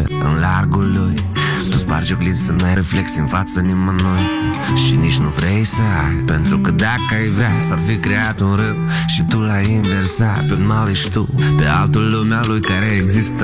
în largul lui. Tu spargi oglinzi să n-ai reflex în fața nimănui și nici nu vrei să ai, pentru că dacă ai vrea s-ar fi creat un râu și tu l-ai inversat. Pe un mal ești tu, pe altul lumea lui care există